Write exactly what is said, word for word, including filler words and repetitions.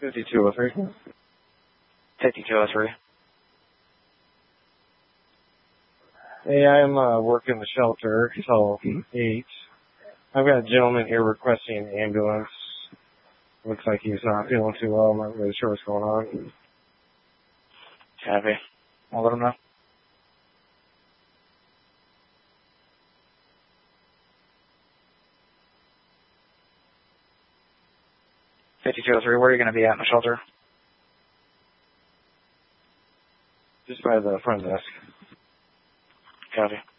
fifty-two oh three. fifty-two oh three. Hey, I'm uh, working the shelter till eight. I've got a gentleman here requesting an ambulance. Looks like he's not feeling too well. I'm not really sure what's going on. Copy. I'll let him know. fifty-two oh three, where are you going to be at in the shelter? Just by the front desk. Copy.